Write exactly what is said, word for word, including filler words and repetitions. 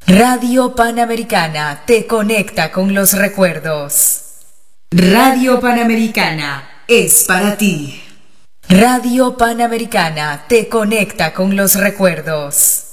Radio Panamericana te conecta con los recuerdos. Radio Panamericana es para ti. Radio Panamericana te conecta con los recuerdos.